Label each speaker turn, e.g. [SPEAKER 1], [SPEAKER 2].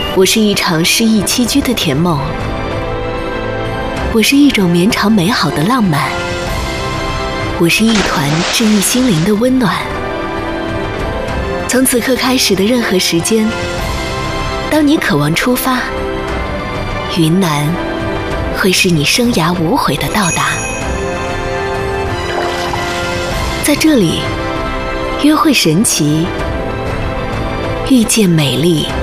[SPEAKER 1] 我是一场诗意栖居的甜梦，我是一种绵长美好的浪漫，我是一团治愈心灵的温暖。从此刻开始的任何时间，当你渴望出发，云南会是你生涯无悔的到达。在这里，约会神奇，遇见美丽。